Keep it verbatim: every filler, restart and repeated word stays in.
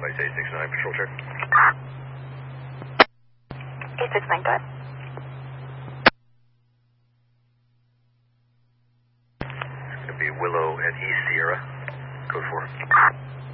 Device eight six nine, patrol check. eight six nine, go ahead. It's going to be Willow and East Sierra. Code four.